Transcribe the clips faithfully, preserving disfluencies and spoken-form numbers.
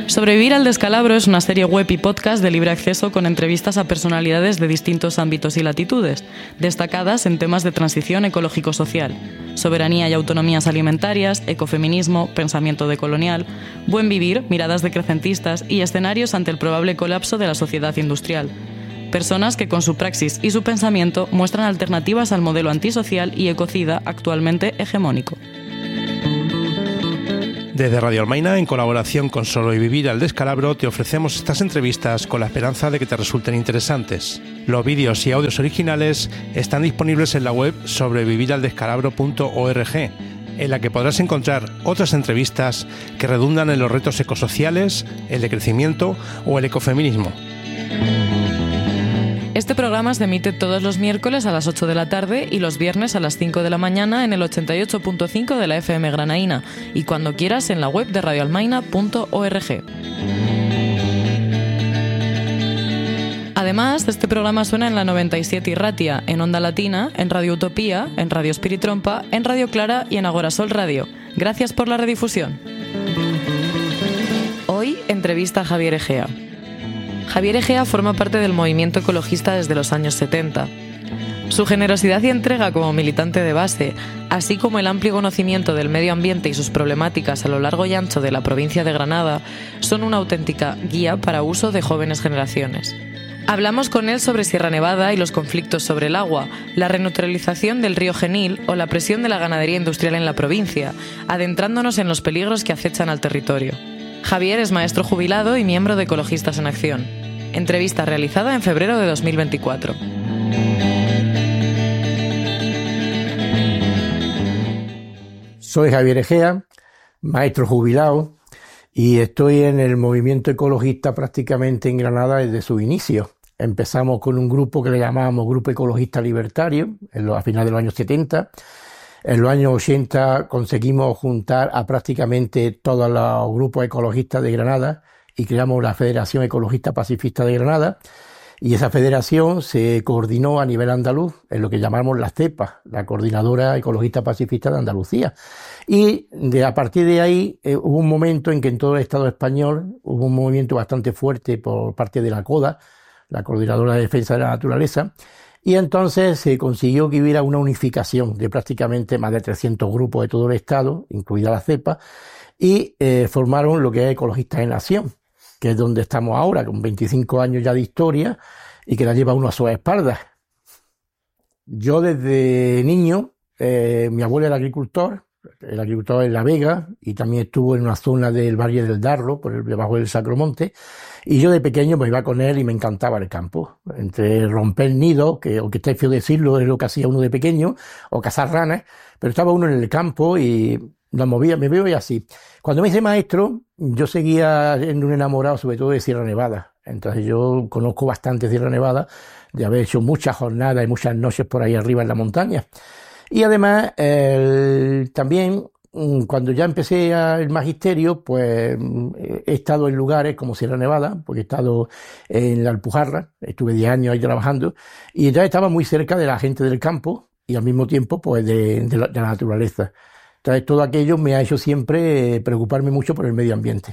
Sobrevivir al descalabro es una serie web y podcast de libre acceso con entrevistas a personalidades de distintos ámbitos y latitudes, destacadas en temas de transición ecológico-social, soberanía y autonomías alimentarias, ecofeminismo, pensamiento decolonial, buen vivir, miradas decrecentistas y escenarios ante el probable colapso de la sociedad industrial. Personas que con su praxis y su pensamiento muestran alternativas al modelo antisocial y ecocida actualmente hegemónico. Desde Radio Almaina, en colaboración con Sobrevivir al Descalabro, te ofrecemos estas entrevistas con la esperanza de que te resulten interesantes. Los vídeos y audios originales están disponibles en la web sobrevivir al descalabro punto org, en la que podrás encontrar otras entrevistas que redundan en los retos ecosociales, el decrecimiento o el ecofeminismo. Este programa se emite todos los miércoles a las ocho de la tarde y los viernes a las cinco de la mañana en el ochenta y ocho punto cinco de la F M Granaína y cuando quieras en la web de radio almaina punto org. Además, este programa suena en la noventa y siete Irratia, en Onda Latina, en Radio Utopía, en Radio Espiritrompa, en Radio Clara y en Agorasol Radio. Gracias por la redifusión. Hoy entrevista a Javier Egea. Javier Egea forma parte del movimiento ecologista desde los años setenta. Su generosidad y entrega como militante de base, así como el amplio conocimiento del medio ambiente y sus problemáticas a lo largo y ancho de la provincia de Granada, son una auténtica guía para uso de jóvenes generaciones. Hablamos con él sobre Sierra Nevada y los conflictos sobre el agua, la renaturalización del río Genil o la presión de la ganadería industrial en la provincia, adentrándonos en los peligros que acechan al territorio. Javier es maestro jubilado y miembro de Ecologistas en Acción. Entrevista realizada en febrero de dos mil veinticuatro. Soy Javier Egea, maestro jubilado, y estoy en el movimiento ecologista prácticamente en Granada desde su inicio. Empezamos con un grupo que le llamábamos Grupo Ecologista Libertario, en los, a finales de los años setenta. En los años ochenta conseguimos juntar a prácticamente todos los grupos ecologistas de Granada y creamos la Federación Ecologista Pacifista de Granada, y esa federación se coordinó a nivel andaluz en lo que llamamos la CEPA, la Coordinadora Ecologista Pacifista de Andalucía. Y de, a partir de ahí eh, hubo un momento en que en todo el Estado español hubo un movimiento bastante fuerte por parte de la CODA, la Coordinadora de Defensa de la Naturaleza, y entonces se consiguió que hubiera una unificación de prácticamente más de trescientos grupos de todo el Estado, incluida la CEPA, y eh, formaron lo que es Ecologistas en Acción, que es donde estamos ahora, con veinticinco años ya de historia, y que la lleva uno a sus espaldas. Yo desde niño, eh, mi abuelo era agricultor, el agricultor en La Vega, y también estuvo en una zona del Valle del Darro, por el, debajo del Sacromonte, y yo de pequeño pues iba con él y me encantaba el campo. Entre romper nidos, que, aunque esté feo decirlo, es lo que hacía uno de pequeño, o cazar ranas, pero estaba uno en el campo y nos movía, me veo y así. Cuando me hice maestro, yo seguía siendo un enamorado sobre todo de Sierra Nevada. Entonces yo conozco bastante Sierra Nevada, de haber hecho muchas jornadas y muchas noches por ahí arriba en la montaña. Y además, eh, también, cuando ya empecé el magisterio, pues he estado en lugares como Sierra Nevada, porque he estado en la Alpujarra, estuve diez años ahí trabajando, y entonces estaba muy cerca de la gente del campo y al mismo tiempo pues de, de, la, de la naturaleza. Entonces todo aquello me ha hecho siempre preocuparme mucho por el medio ambiente.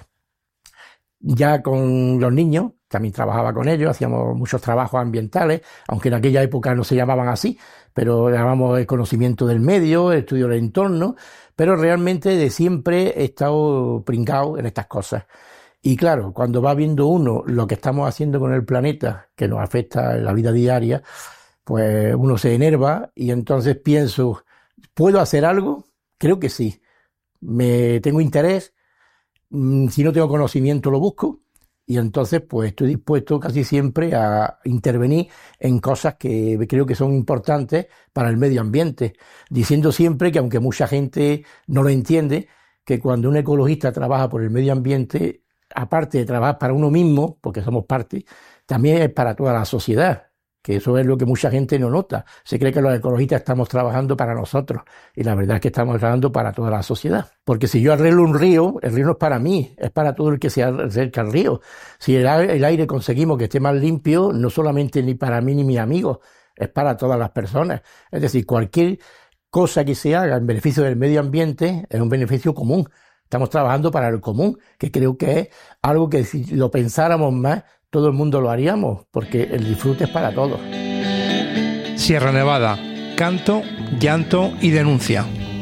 Ya con los niños, también trabajaba con ellos, hacíamos muchos trabajos ambientales, aunque en aquella época no se llamaban así, pero llamamos el conocimiento del medio, el estudio del entorno, pero realmente de siempre he estado pringado en estas cosas. Y claro, cuando va viendo uno lo que estamos haciendo con el planeta, que nos afecta en la vida diaria, pues uno se enerva y entonces pienso, ¿puedo hacer algo? Creo que sí. Me tengo interés. Si no tengo conocimiento lo busco y entonces pues estoy dispuesto casi siempre a intervenir en cosas que creo que son importantes para el medio ambiente, diciendo siempre que aunque mucha gente no lo entiende, que cuando un ecologista trabaja por el medio ambiente, aparte de trabajar para uno mismo, porque somos parte, también es para toda la sociedad. Que eso es lo que mucha gente no nota. Se cree que los ecologistas estamos trabajando para nosotros y la verdad es que estamos trabajando para toda la sociedad. Porque si yo arreglo un río, el río no es para mí, es para todo el que se acerca al río. Si el aire, el aire conseguimos que esté más limpio, no solamente ni para mí ni mis amigos, es para todas las personas. Es decir, cualquier cosa que se haga en beneficio del medio ambiente es un beneficio común. Estamos trabajando para el común, que creo que es algo que si lo pensáramos más, todo el mundo lo haríamos, porque el disfrute es para todos. Sierra Nevada, canto, llanto y denuncia.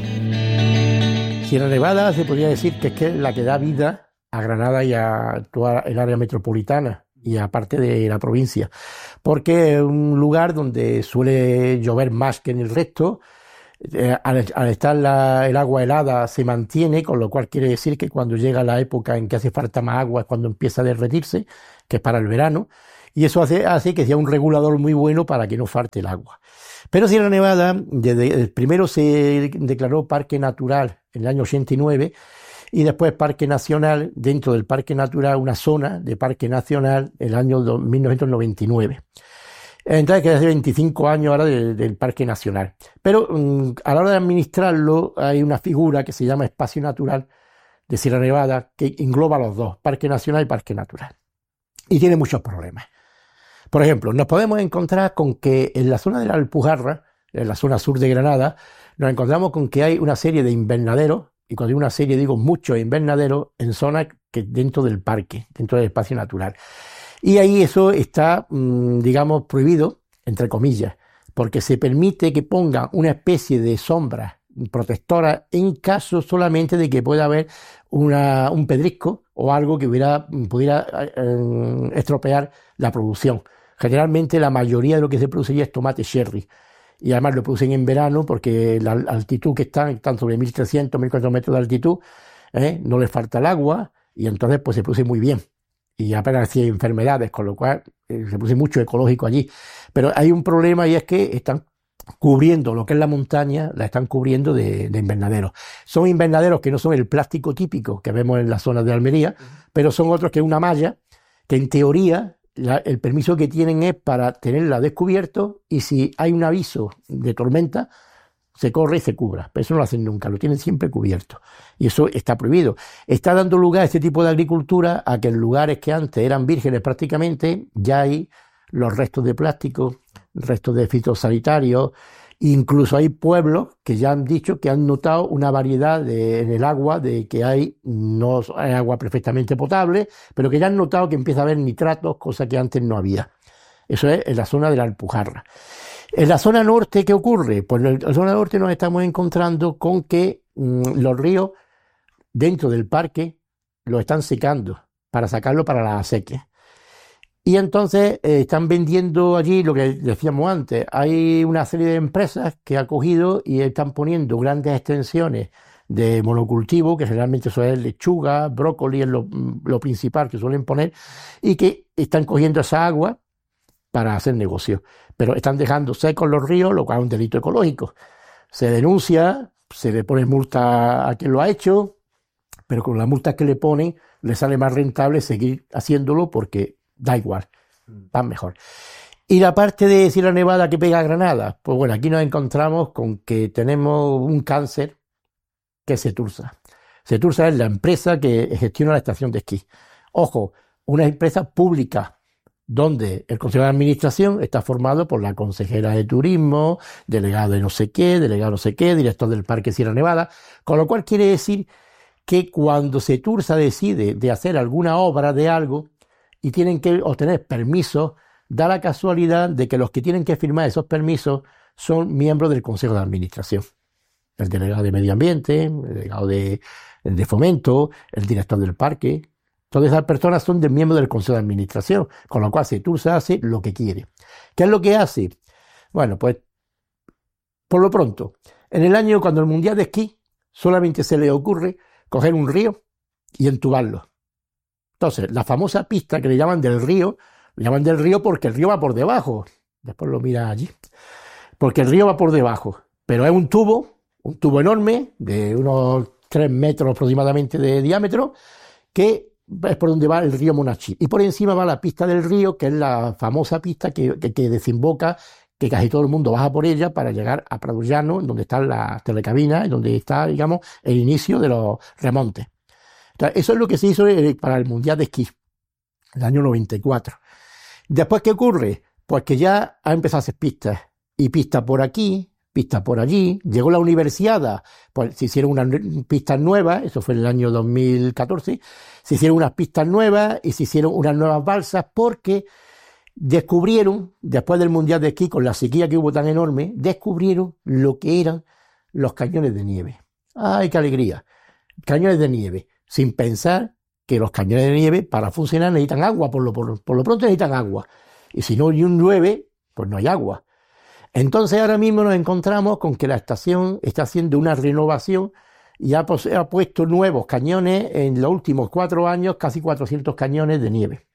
Sierra Nevada se podría decir que es que la que da vida a Granada y a toda el área metropolitana y aparte de la provincia, porque es un lugar donde suele llover más que en el resto. Eh, al, al estar la, el agua helada se mantiene, con lo cual quiere decir que cuando llega la época en que hace falta más agua es cuando empieza a derretirse, que es para el verano, y eso hace, hace que sea un regulador muy bueno para que no falte el agua. Pero Sierra Nevada, desde el primero se declaró parque natural en el año ochenta y nueve y después parque nacional, dentro del parque natural, una zona de parque nacional en el año mil novecientos noventa y nueve. Entonces, que hace veinticinco años ahora de, del Parque Nacional. Pero um, a la hora de administrarlo hay una figura que se llama Espacio Natural de Sierra Nevada que engloba los dos, Parque Nacional y Parque Natural. Y tiene muchos problemas. Por ejemplo, nos podemos encontrar con que en la zona de la Alpujarra, en la zona sur de Granada, nos encontramos con que hay una serie de invernaderos, y cuando digo una serie digo muchos invernaderos en zonas que dentro del parque, dentro del espacio natural. Y ahí eso está, digamos, prohibido, entre comillas, porque se permite que pongan una especie de sombra protectora en caso solamente de que pueda haber una, un pedrisco o algo que hubiera, pudiera eh, estropear la producción. Generalmente la mayoría de lo que se produce es tomate cherry. Y además lo producen en verano porque la altitud que están, están sobre mil trescientos, mil cuatrocientos metros de altitud, ¿eh? No les falta el agua y entonces pues se produce muy bien. Y apenas hay enfermedades, con lo cual eh, se produce mucho ecológico allí. Pero hay un problema y es que están cubriendo lo que es la montaña, la están cubriendo de, de invernaderos. Son invernaderos que no son el plástico típico que vemos en las zonas de Almería, pero son otros que es una malla que en teoría la, el permiso que tienen es para tenerla descubierto y si hay un aviso de tormenta, se corre y se cubra, pero eso no lo hacen nunca, lo tienen siempre cubierto y eso está prohibido. Está dando lugar a este tipo de agricultura a que en lugares que antes eran vírgenes prácticamente ya hay los restos de plástico, restos de fitosanitarios, incluso hay pueblos que ya han dicho que han notado una variedad de, en el agua, de que hay, no hay agua perfectamente potable, pero que ya han notado que empieza a haber nitratos, cosa que antes no había. Eso es en la zona de la Alpujarra. En la zona norte, ¿qué ocurre? Pues en la zona norte nos estamos encontrando con que mmm, los ríos dentro del parque los están secando para sacarlo para las acequias. Y entonces eh, están vendiendo allí lo que decíamos antes. Hay una serie de empresas que han cogido y están poniendo grandes extensiones de monocultivo, que generalmente eso es lechuga, brócoli, es lo, lo principal que suelen poner, y que están cogiendo esa agua para hacer negocio. Pero están dejando secos los ríos, lo cual es un delito ecológico. Se denuncia, se le pone multa a quien lo ha hecho, pero con las multas que le ponen le sale más rentable seguir haciéndolo porque da igual, van mejor. Y la parte de Sierra Nevada que pega a Granada, pues bueno, aquí nos encontramos con que tenemos un cáncer que es Setursa. Setursa es la empresa que gestiona la estación de esquí. Ojo, una empresa pública, donde el Consejo de Administración está formado por la consejera de Turismo, delegado de no sé qué, delegado no sé qué, director del Parque Sierra Nevada, con lo cual quiere decir que cuando Setursa decide de hacer alguna obra de algo y tienen que obtener permisos, da la casualidad de que los que tienen que firmar esos permisos son miembros del Consejo de Administración. El delegado de Medio Ambiente, el delegado de, de Fomento, el director del parque. Todas esas personas son de miembros del Consejo de Administración, con lo cual Setursa hace lo que quiere. ¿Qué es lo que hace? Bueno, pues, por lo pronto, en el año cuando el Mundial de Esquí, solamente se le ocurre coger un río y entubarlo. Entonces, la famosa pista que le llaman del río, le llaman del río porque el río va por debajo. Después lo mira allí. Porque el río va por debajo. Pero es un tubo, un tubo enorme, de unos tres metros aproximadamente de diámetro, que es por donde va el río Monachí. Y por encima va la pista del río, que es la famosa pista que, que, que desemboca, que casi todo el mundo baja por ella para llegar a Prado Llano, donde están las telecabinas, donde está, digamos, el inicio de los remontes. Entonces, eso es lo que se hizo para el Mundial de Esquí, el año noventa y cuatro. Después, ¿qué ocurre? Pues que ya ha empezado a hacer pistas. Y pistas por aquí, pistas por allí. Llegó la universiada, pues se hicieron unas pistas nuevas, eso fue en el año dos mil catorce, se hicieron unas pistas nuevas y se hicieron unas nuevas balsas porque descubrieron, después del Mundial de Esquí, con la sequía que hubo tan enorme, descubrieron lo que eran los cañones de nieve. ¡Ay, qué alegría! Cañones de nieve, sin pensar que los cañones de nieve para funcionar necesitan agua, por lo, por, por lo pronto necesitan agua. Y si no llueve, pues no hay agua. Entonces ahora mismo nos encontramos con que la estación está haciendo una renovación y ha, ha puesto nuevos cañones en los últimos cuatro años, casi cuatrocientos cañones de nieve.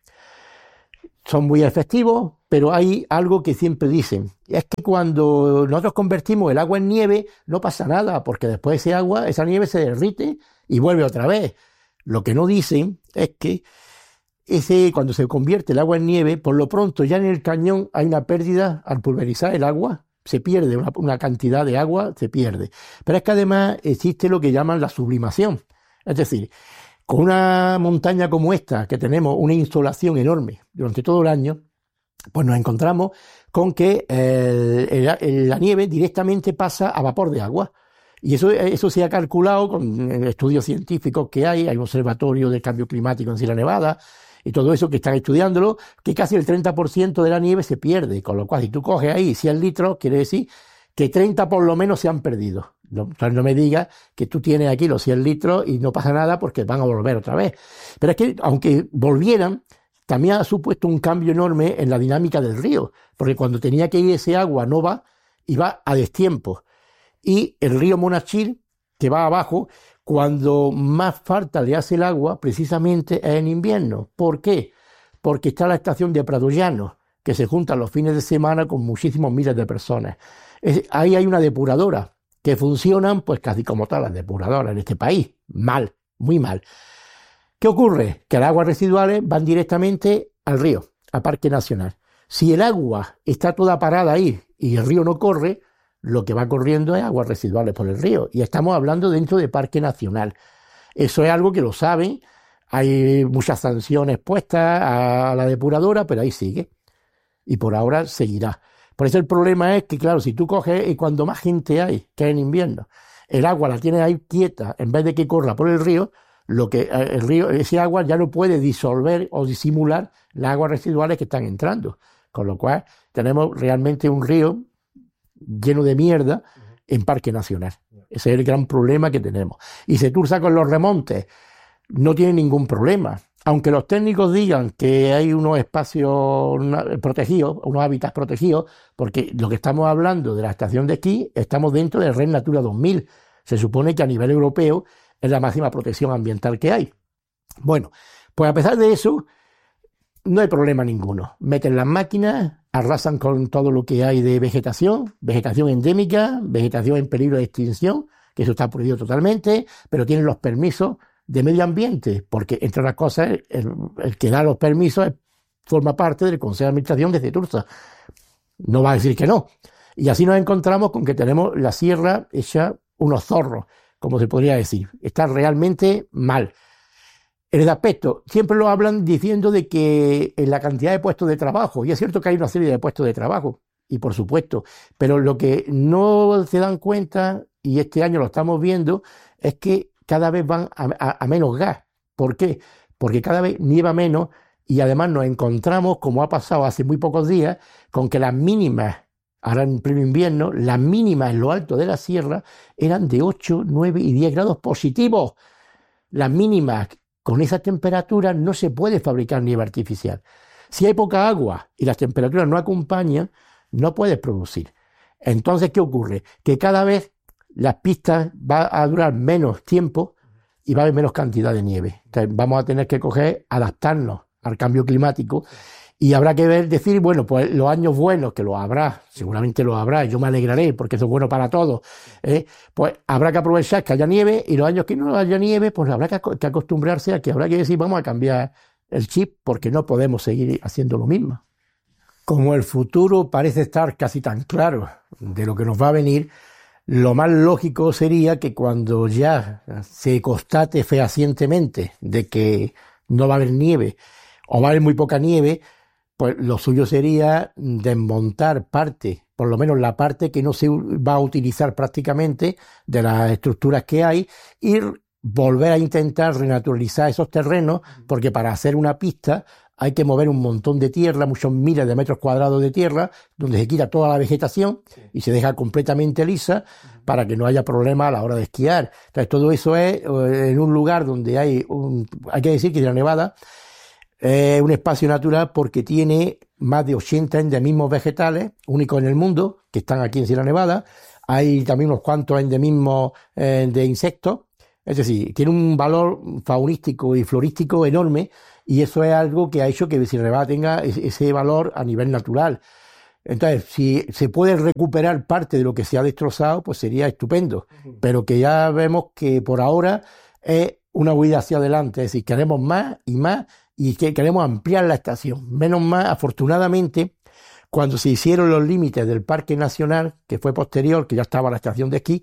Son muy efectivos, pero hay algo que siempre dicen, es que cuando nosotros convertimos el agua en nieve no pasa nada, porque después ese agua, esa nieve se derrite y vuelve otra vez. Lo que no dicen es que ese, cuando se convierte el agua en nieve, por lo pronto ya en el cañón hay una pérdida al pulverizar el agua, se pierde una, una cantidad de agua, se pierde. Pero es que además existe lo que llaman la sublimación, es decir, con una montaña como esta, que tenemos una insolación enorme durante todo el año, pues nos encontramos con que el, el, el, la nieve directamente pasa a vapor de agua. Y eso, eso se ha calculado con estudios científicos que hay, hay un observatorio del cambio climático en Sierra Nevada y todo eso que están estudiándolo, que casi el treinta por ciento de la nieve se pierde, con lo cual si tú coges ahí cien litros, quiere decir que treinta por lo menos se han perdido. No, no me digas que tú tienes aquí los cien litros y no pasa nada porque van a volver otra vez. Pero es que aunque volvieran, también ha supuesto un cambio enorme en la dinámica del río, porque cuando tenía que ir ese agua no va, y va a destiempo. Y el río Monachil, que va abajo, cuando más falta le hace el agua, precisamente es en invierno. ¿Por qué? Porque está la estación de Prado Llano, que se juntan los fines de semana con muchísimos miles de personas. Es, ahí hay una depuradora, que funcionan pues casi como todas las depuradoras en este país. Mal, muy mal. ¿Qué ocurre? Que las aguas residuales van directamente al río, al Parque Nacional. Si el agua está toda parada ahí y el río no corre, lo que va corriendo es aguas residuales por el río. Y estamos hablando dentro de Parque Nacional. Eso es algo que lo saben. Hay muchas sanciones puestas a la depuradora, pero ahí sigue. Y por ahora seguirá. Por eso el problema es que, claro, si tú coges y cuando más gente hay, que es en invierno, el agua la tienes ahí quieta, en vez de que corra por el río, lo que el río, ese agua ya no puede disolver o disimular las aguas residuales que están entrando. Con lo cual tenemos realmente un río lleno de mierda en Parque Nacional. Ese es el gran problema que tenemos. Y Setursa con los remontes no tiene ningún problema. Aunque los técnicos digan que hay unos espacios protegidos, unos hábitats protegidos, porque lo que estamos hablando de la estación de esquí, estamos dentro de Red Natura dos mil. Se supone que a nivel europeo es la máxima protección ambiental que hay. Bueno, pues a pesar de eso, no hay problema ninguno. Meten las máquinas, arrasan con todo lo que hay de vegetación, vegetación endémica, vegetación en peligro de extinción, que eso está prohibido totalmente, pero tienen los permisos de medio ambiente, porque entre otras cosas el, el que da los permisos es, forma parte del Consejo de Administración de Setursa. No va a decir que no. Y así nos encontramos con que tenemos la sierra hecha unos zorros, como se podría decir. Está realmente mal. En el aspecto, siempre lo hablan diciendo de que en la cantidad de puestos de trabajo, y es cierto que hay una serie de puestos de trabajo, y por supuesto, pero lo que no se dan cuenta, y este año lo estamos viendo, es que cada vez van a, a, a menos gas. ¿Por qué? Porque cada vez nieva menos y además nos encontramos, como ha pasado hace muy pocos días, con que las mínimas, ahora en pleno invierno, las mínimas en lo alto de la sierra eran de ocho, nueve y diez grados positivos. Las mínimas con esas temperaturas no se puede fabricar nieve artificial. Si hay poca agua y las temperaturas no acompañan, no puedes producir. Entonces, ¿qué ocurre? Que cada vez las pistas van a durar menos tiempo y va a haber menos cantidad de nieve. Entonces, vamos a tener que coger, adaptarnos al cambio climático y habrá que ver, decir, bueno, pues los años buenos, que los habrá, seguramente los habrá, yo me alegraré porque eso es bueno para todos, ¿eh? Pues habrá que aprovechar que haya nieve y los años que no haya nieve, pues habrá que, que acostumbrarse a que habrá que decir, vamos a cambiar el chip porque no podemos seguir haciendo lo mismo. Como el futuro parece estar casi tan claro de lo que nos va a venir, lo más lógico sería que cuando ya se constate fehacientemente de que no va a haber nieve o va a haber muy poca nieve, pues lo suyo sería desmontar parte por lo menos la parte que no se va a utilizar prácticamente de las estructuras que hay, y volver a intentar renaturalizar esos terrenos, porque para hacer una pista hay que mover un montón de tierra, muchos miles de metros cuadrados de tierra, donde se quita toda la vegetación sí. y se deja completamente lisa uh-huh. para que no haya problema a la hora de esquiar. Entonces, todo eso es en un lugar donde hay, un, hay que decir que Sierra Nevada es eh, un espacio natural porque tiene más de ochenta endemismos vegetales, únicos en el mundo, que están aquí en Sierra Nevada. Hay también unos cuantos endemismos eh, de insectos. Es decir, tiene un valor faunístico y florístico enorme, y eso es algo que ha hecho que Sierra Nevada tenga ese valor a nivel natural. Entonces, si se puede recuperar parte de lo que se ha destrozado, pues sería estupendo. Uh-huh. Pero que ya vemos que por ahora es una huida hacia adelante. Es decir, queremos más y más, y que queremos ampliar la estación. Menos más, afortunadamente, cuando se hicieron los límites del Parque Nacional, que fue posterior, que ya estaba la estación de esquí,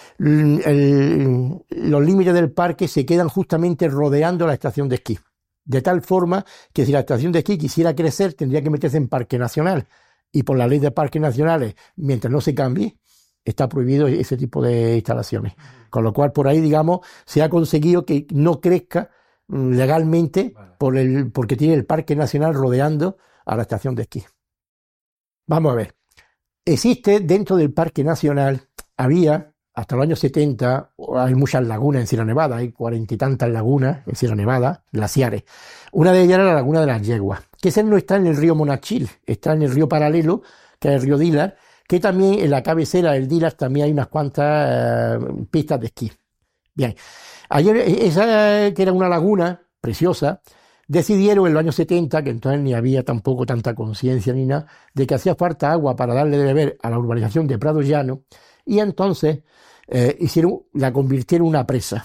el, el, los límites del parque se quedan justamente rodeando la estación de esquí. De tal forma que si la estación de esquí quisiera crecer, tendría que meterse en Parque Nacional. Y por la ley de parques nacionales, mientras no se cambie, está prohibido ese tipo de instalaciones. Con lo cual, por ahí, digamos, se ha conseguido que no crezca legalmente por el, porque tiene el Parque Nacional rodeando a la estación de esquí. Vamos a ver. Existe dentro del Parque Nacional, había... Hasta los años setenta hay muchas lagunas en Sierra Nevada, hay cuarenta y tantas lagunas en Sierra Nevada, glaciares. Una de ellas era la laguna de las Yeguas, que esa no está en el río Monachil, está en el río paralelo, que es el río Dilar, que también en la cabecera del Dilar también hay unas cuantas eh, pistas de esquí. Bien, ayer esa que era una laguna preciosa, decidieron en los años setenta, que entonces ni había tampoco tanta conciencia ni nada, de que hacía falta agua para darle de beber a la urbanización de Prado Llano, y entonces eh, hicieron, la convirtieron en una presa,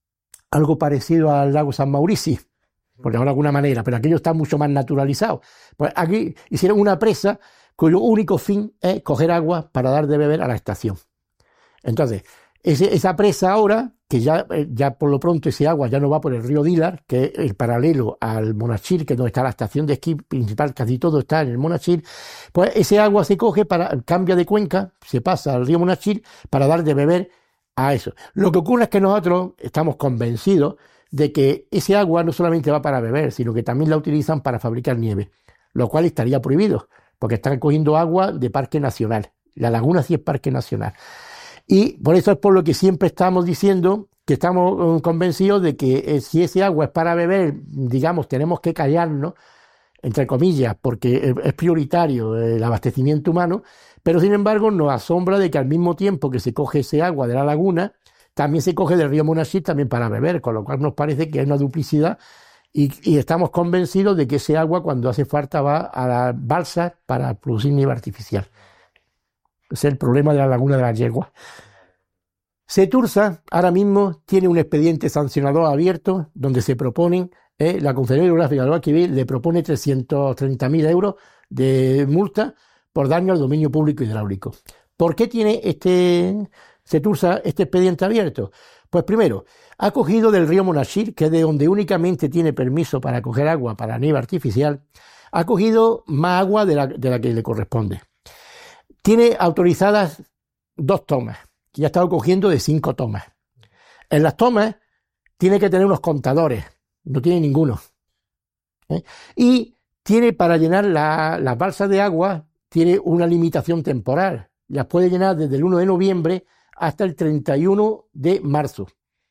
algo parecido al lago San Maurici, por llamarlo de alguna manera, pero aquello está mucho más naturalizado. Pues aquí hicieron una presa cuyo único fin es coger agua para dar de beber a la estación. Entonces, ese, esa presa ahora, que ya, ya por lo pronto ese agua ya no va por el río Dilar, que es el paralelo al Monachil, que es donde está la estación de esquí principal, casi todo está en el Monachil, pues ese agua se coge, para cambia de cuenca, se pasa al río Monachil para dar de beber a eso. Lo que ocurre es que nosotros estamos convencidos de que ese agua no solamente va para beber, sino que también la utilizan para fabricar nieve, lo cual estaría prohibido, porque están cogiendo agua de Parque Nacional. La laguna sí es Parque Nacional. Y por eso es por lo que siempre estamos diciendo que estamos convencidos de que eh, si ese agua es para beber, digamos, tenemos que callarnos, entre comillas, porque es prioritario el abastecimiento humano, pero sin embargo nos asombra de que al mismo tiempo que se coge ese agua de la laguna, también se coge del río Monachil también para beber, con lo cual nos parece que hay una duplicidad, y, y estamos convencidos de que ese agua cuando hace falta va a las balsas para producir nieve artificial. Ese es el problema de la laguna de las Yeguas. Setursa ahora mismo tiene un expediente sancionador abierto donde se proponen, eh, la Confederación Hidrográfica del Guadalquivir le propone trescientos treinta mil euros de multa por daño al dominio público hidráulico. ¿Por qué tiene este Setursa este expediente abierto? Pues primero, ha cogido del río Monachil, que es de donde únicamente tiene permiso para coger agua para nieve artificial, ha cogido más agua de la, de la que le corresponde. Tiene autorizadas dos tomas, que ya ha estado cogiendo de cinco tomas. En las tomas tiene que tener unos contadores, no tiene ninguno. ¿Eh? Y tiene para llenar la, las balsas de agua, tiene una limitación temporal. Las puede llenar desde el uno de noviembre hasta el treinta y uno de marzo.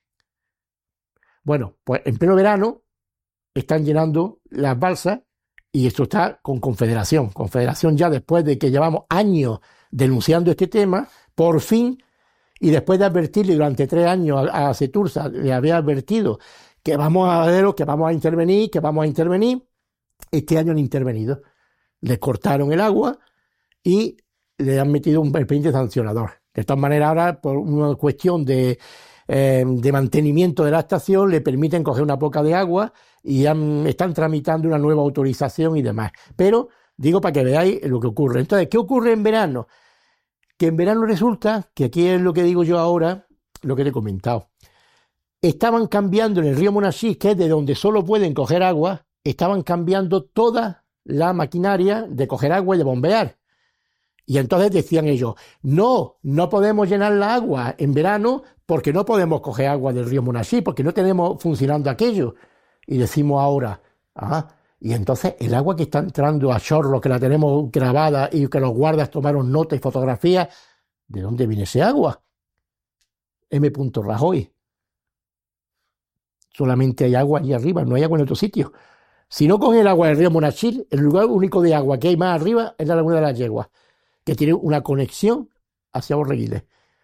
Bueno, pues en pleno verano están llenando las balsas. Y esto está con Confederación. Confederación ya después de que llevamos años denunciando este tema, por fin, y después de advertirle durante tres años a, a Setursa, le había advertido que vamos a ver, que vamos a intervenir, que vamos a intervenir, este año han intervenido. Les cortaron el agua y le han metido un expediente sancionador. De todas maneras, ahora, por una cuestión de, eh, de mantenimiento de la estación, le permiten coger una poca de agua y han, están tramitando una nueva autorización y demás. Pero digo para que veáis lo que ocurre. Entonces, ¿qué ocurre en verano? Que en verano resulta, que aquí es lo que digo yo ahora, lo que te he comentado. Estaban cambiando en el río Monachil, que es de donde solo pueden coger agua, estaban cambiando toda la maquinaria de coger agua y de bombear. Y entonces decían ellos, no, no podemos llenar la agua en verano porque no podemos coger agua del río Monachí, porque no tenemos funcionando aquello. Y decimos ahora, ah, y entonces el agua que está entrando a chorro, que la tenemos grabada y que los guardas tomaron notas y fotografías, ¿de dónde viene ese agua? M. Rajoy. Solamente hay agua allí arriba, no hay agua en otro sitio. Si no cogen el agua del río Monachil, el lugar único de agua que hay más arriba es la Laguna de las Yeguas, que tiene una conexión hacia Borreguiles.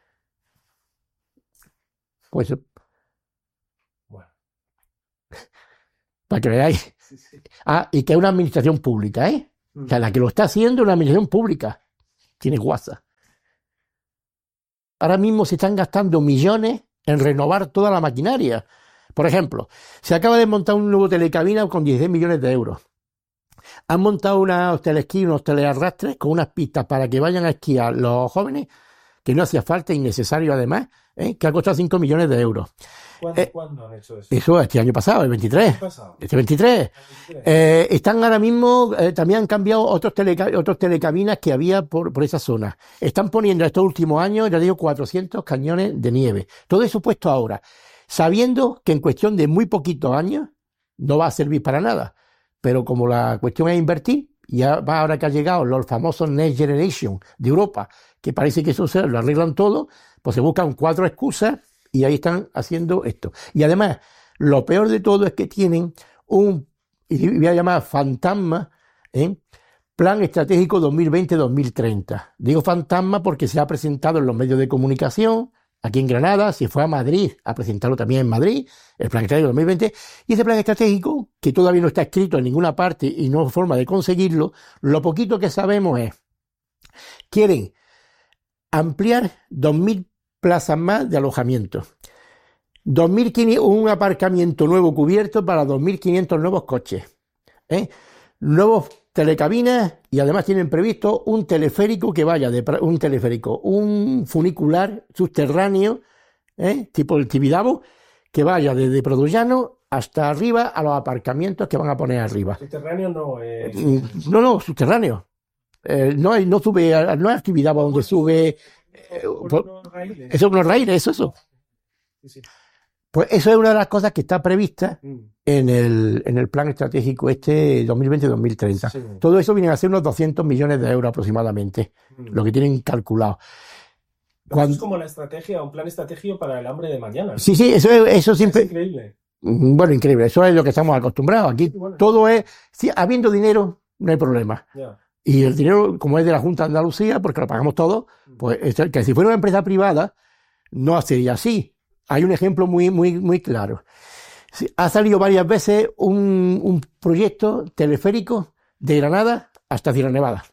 Pues, bueno, para que veáis. Sí, sí. Ah, y que es una administración pública, ¿eh? Mm. O sea, la que lo está haciendo es una administración pública. Tiene guasa. Ahora mismo se están gastando millones en renovar toda la maquinaria. Por ejemplo, se acaba de montar un nuevo telecabina con dieciséis millones de euros. Han montado unos telesquí, unos telearrastres con unas pistas para que vayan a esquiar los jóvenes, que no hacía falta, innecesario además, ¿eh? Que ha costado cinco millones de euros. ¿Cuándo, eh, ¿Cuándo han hecho eso? Eso este año pasado, el veintitrés. Pasado? Este veintitrés. veintitrés. Eh, están ahora mismo, eh, también han cambiado otros, teleca otros telecabinas que había por, por esa zona. Están poniendo estos últimos años, ya digo, cuatrocientos cañones de nieve. Todo eso puesto ahora, sabiendo que en cuestión de muy poquitos años no va a servir para nada. Pero como la cuestión es invertir, ya va ahora que ha llegado los famosos Next Generation de Europa, que parece que eso se lo arreglan todo, pues se buscan cuatro excusas y ahí están haciendo esto. Y además, lo peor de todo es que tienen un, y voy a llamar fantasma, ¿eh? Plan Estratégico dos mil veinte a dos mil treinta. Digo fantasma porque se ha presentado en los medios de comunicación, aquí en Granada, se fue a Madrid a presentarlo también en Madrid, el Plan Estratégico dos mil veinte, y ese Plan Estratégico, que todavía no está escrito en ninguna parte y no hay forma de conseguirlo, lo poquito que sabemos es, quieren ampliar dos mil plazas más de alojamiento, dos mil quinientos, un aparcamiento nuevo cubierto para dos mil quinientos nuevos coches, ¿eh? Nuevos telecabinas, y además tienen previsto un teleférico que vaya de un teleférico, un funicular subterráneo, ¿eh? Tipo el Tibidabo, que vaya desde Produllano hasta arriba a los aparcamientos que van a poner arriba. Subterráneo no es... No, no, subterráneo. Eh, no, no sube, a, no es Tibidabo donde sube... Eh, por, eso es unos raíles, eso, eso. Sí, sí. Pues eso es una de las cosas que está prevista mm. en, el, en el plan estratégico este dos mil veinte a dos mil treinta. Sí. Todo eso viene a ser unos doscientos millones de euros aproximadamente, mm. lo que tienen calculado. Cuando... Es como la estrategia, un plan estratégico para el hambre de mañana. Sí, sí, eso, eso siempre... Es increíble. Bueno, increíble, eso es lo que estamos acostumbrados. Aquí sí, bueno. Todo es... Sí, habiendo dinero, no hay problema. Yeah. Y el dinero, como es de la Junta de Andalucía, porque lo pagamos todo, pues es que si fuera una empresa privada, no sería así. Hay un ejemplo muy, muy, muy claro. Ha salido varias veces un, un proyecto teleférico de Granada hasta Sierra Nevada.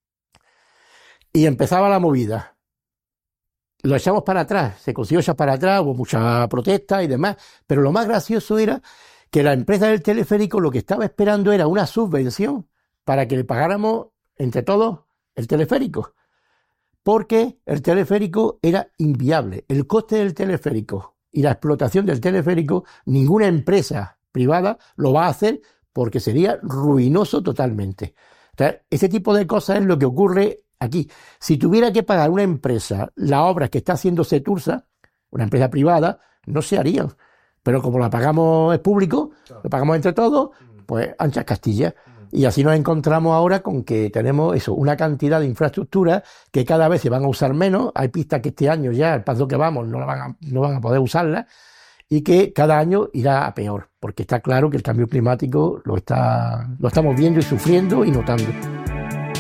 Y empezaba la movida. Lo echamos para atrás, se consiguió echar para atrás, hubo mucha protesta y demás. Pero lo más gracioso era que la empresa del teleférico lo que estaba esperando era una subvención para que le pagáramos entre todos el teleférico. Porque el teleférico era inviable. El coste del teleférico y la explotación del teleférico, ninguna empresa privada lo va a hacer porque sería ruinoso totalmente. O sea, ese tipo de cosas es lo que ocurre aquí. Si tuviera que pagar una empresa las obras que está haciendo Setursa, una empresa privada, no se harían. Pero como la pagamos es público, lo pagamos entre todos, pues anchas Castilla. Y así nos encontramos ahora con que tenemos eso, una cantidad de infraestructuras que cada vez se van a usar menos. Hay pistas que este año ya, al paso que vamos, no, la van a, no van a poder usarlas, y que cada año irá a peor, porque está claro que el cambio climático lo, está, lo estamos viendo y sufriendo y notando.